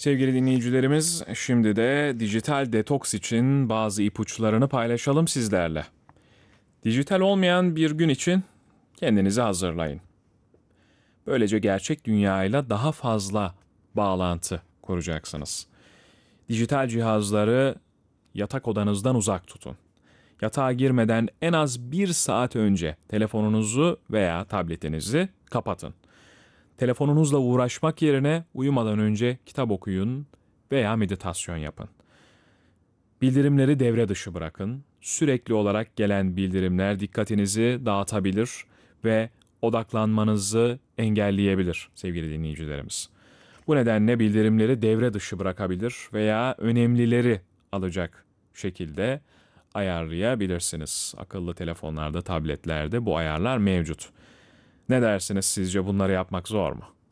Sevgili dinleyicilerimiz, şimdi de dijital detoks için bazı ipuçlarını paylaşalım sizlerle. Dijital olmayan bir gün için kendinizi hazırlayın. Böylece gerçek dünyayla daha fazla bağlantı kuracaksınız. Dijital cihazları yatak odanızdan uzak tutun. Yatağa girmeden en az 1 saat önce telefonunuzu veya tabletinizi kapatın. Telefonunuzla uğraşmak yerine uyumadan önce kitap okuyun veya meditasyon yapın. Bildirimleri devre dışı bırakın. Sürekli olarak gelen bildirimler dikkatinizi dağıtabilir ve odaklanmanızı engelleyebilir sevgili dinleyicilerimiz. Bu nedenle bildirimleri devre dışı bırakabilir veya önemlileri alacak şekilde ayarlayabilirsiniz. Akıllı telefonlarda, tabletlerde bu ayarlar mevcut. Ne dersiniz, sizce bunları yapmak zor mu?